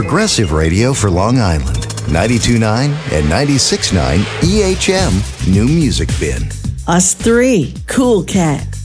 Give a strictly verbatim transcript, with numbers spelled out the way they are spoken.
progressive radio for Long Island. ninety-two point nine and ninety-six point nine E H M New Music Bin. Us three, Cool Cat.